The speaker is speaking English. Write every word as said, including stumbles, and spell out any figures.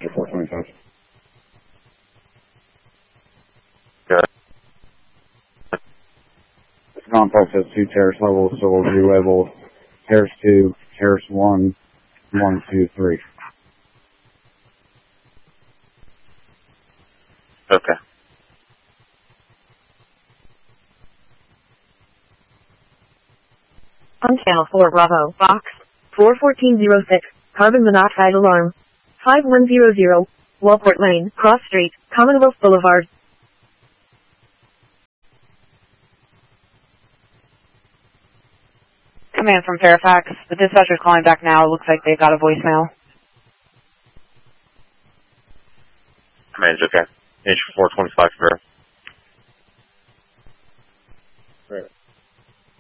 Nature four twenty-five. Good. This complex has two terrace levels, so we'll relabel terrace two, terrace one, one, two, three. Okay. On channel four Bravo, box four fourteen zero six, carbon monoxide alarm. five one zero zero, Wellport Lane, Cross Street, Commonwealth Boulevard. Command from Fairfax. The dispatcher's calling back now. It looks like they've got a voicemail. Command, okay. Nature four twenty-five, Fair.